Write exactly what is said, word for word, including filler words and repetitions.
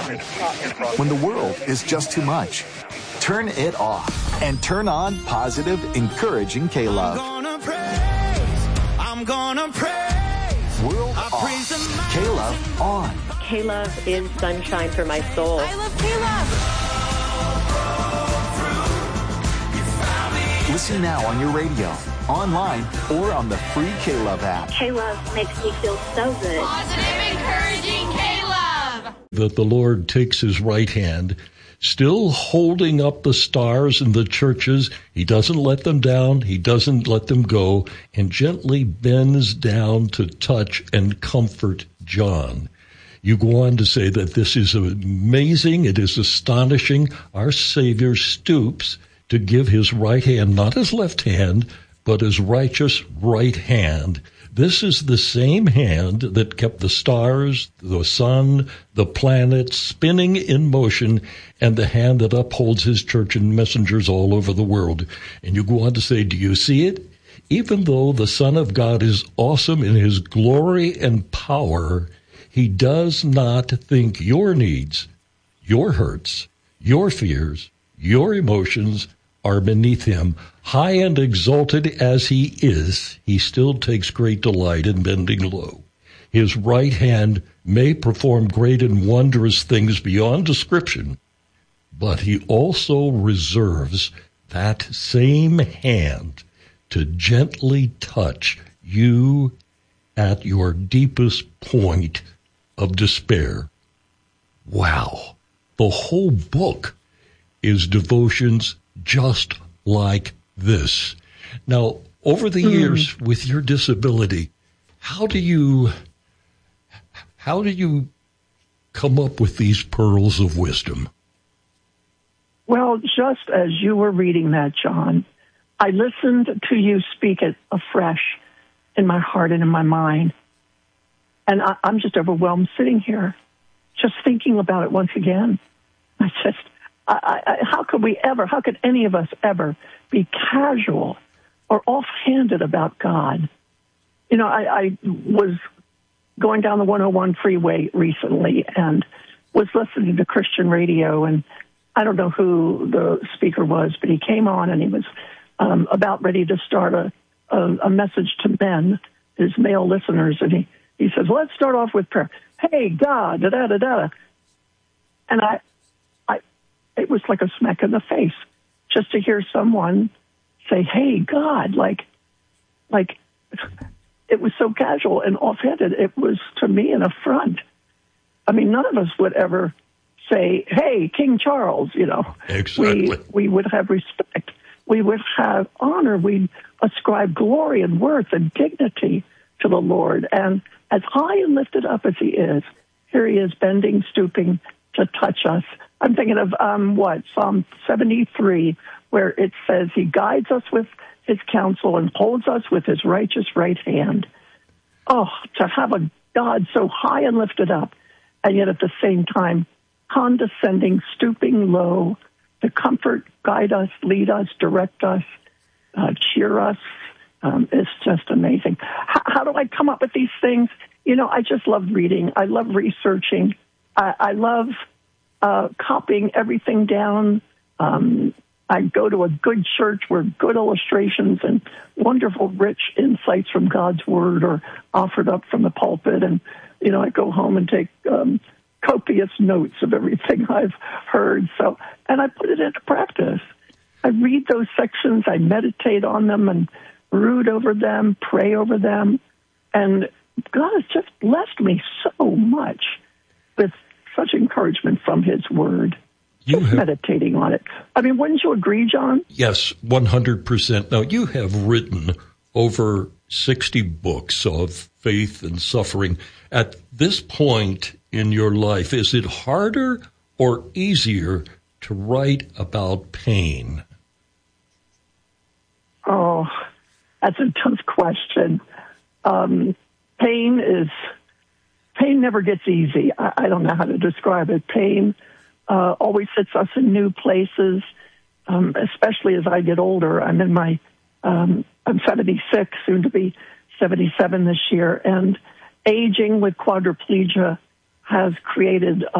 When the world is just too much, turn it off and turn on positive, encouraging K-Love. I'm gonna praise, I'm gonna praise. World I off, K-Love on. K-Love is sunshine for my soul. I love K-Love. Listen now on your radio, online, or on the free K-Love app. K-Love makes me feel so good. Positive, encouraging K-Love. That the Lord takes his right hand, still holding up the stars in the churches. He doesn't let them down. He doesn't let them go, and gently bends down to touch and comfort John. You go on to say that this is amazing. It is astonishing. Our Savior stoops to give his right hand, not his left hand, but his righteous right hand. This is the same hand that kept the stars, the sun, the planets spinning in motion, and the hand that upholds his church and messengers all over the world. And you go on to say, do you see it? Even though the Son of God is awesome in his glory and power, he does not think your needs, your hurts, your fears, your emotions are beneath him. High and exalted as he is, he still takes great delight in bending low. His right hand may perform great and wondrous things beyond description, but he also reserves that same hand to gently touch you at your deepest point of despair. Wow. The whole book is devotions just like this. Now, over the mm. years with your disability, how do you how do you come up with these pearls of wisdom? Well, just as you were reading that, John, I listened to you speak it afresh in my heart and in my mind. And I, I'm just overwhelmed sitting here, just thinking about it once again. I just I, I, how could we ever, how could any of us ever be casual or offhanded about God? You know, I, I was going down the one oh one freeway recently and was listening to Christian radio, and I don't know who the speaker was, but he came on and he was um, about ready to start a, a, a message to men, his male listeners, and he, he says, well, let's start off with prayer. Hey, God, da-da-da-da. And I, it was like a smack in the face just to hear someone say, hey, God, like, like it was so casual and offhanded. It was, to me, an affront. I mean, none of us would ever say, hey, King Charles, you know. Exactly. We, we would have respect. We would have honor. We'd ascribe glory and worth and dignity to the Lord. And as high and lifted up as he is, here he is bending, stooping to touch us. I'm thinking of, um, what, Psalm seventy-three, where it says he guides us with his counsel and holds us with his righteous right hand. Oh, to have a God so high and lifted up, and yet at the same time condescending, stooping low to comfort, guide us, lead us, direct us, uh, cheer us. Um, it's just amazing. How, how do I come up with these things? You know, I just love reading. I love researching. I, I love Uh, copying everything down. Um, I go to a good church where good illustrations and wonderful, rich insights from God's Word are offered up from the pulpit. And, you know, I go home and take um, copious notes of everything I've heard. So, and I put it into practice. I read those sections, I meditate on them and brood over them, pray over them. And God has just blessed me so much with such encouragement from his word, you just have, meditating on it. I mean, wouldn't you agree, John? Yes, one hundred percent. Now, you have written over sixty books of faith and suffering. At this point in your life, is it harder or easier to write about pain? Oh, that's a tough question. Um, pain is... Pain never gets easy. I, I don't know how to describe it. Pain uh, always hits us in new places, um, especially as I get older. I'm in my, um, I'm seventy-six, soon to be seventy-seven this year, and aging with quadriplegia has created